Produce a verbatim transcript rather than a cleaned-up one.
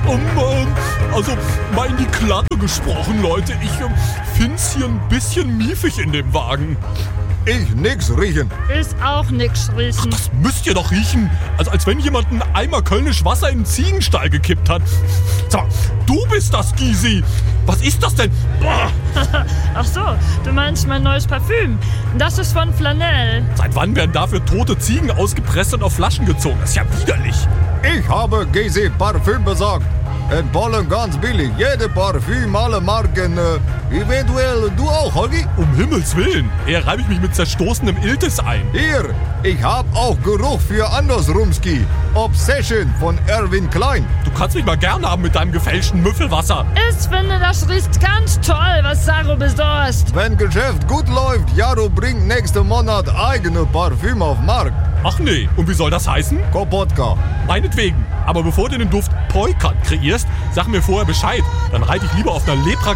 Um, ähm, also, mal in die Klappe gesprochen, Leute. Ich ähm, find's hier ein bisschen miefig in dem Wagen. Ich nix riechen. Ist auch nix riechen. Das müsst ihr doch riechen. Also als wenn jemand einen Eimer Kölnisch Wasser in den Ziegenstall gekippt hat. Sag mal, du bist das, Gysi. Was ist das denn? Boah. Ach so, du meinst mein neues Parfüm. Das ist von Flanell. Seit wann werden dafür tote Ziegen ausgepresst und auf Flaschen gezogen? Das ist ja widerlich. Ich habe G C Parfüm besorgt. In Polen ganz billig. Jede Parfüm, alle Marken. Äh, eventuell du auch, Holgi? Um Himmels Willen. Eher reibe ich mich mit zerstoßenem Iltis ein. Hier, ich hab auch Geruch für Andersrumski. Obsession von Erwin Klein. Du kannst mich mal gerne haben mit deinem gefälschten Müffelwasser. Ich finde, das riecht ganz toll, was Saro besorgt. Wenn Geschäft gut läuft, Jaro bringt nächsten Monat eigene Parfüm auf Markt. Ach nee, und wie soll das heißen? Kopotka. Meinetwegen. Aber bevor du den Duft Poikat kreierst, sag mir vorher Bescheid. Dann reite ich lieber auf einer Lepra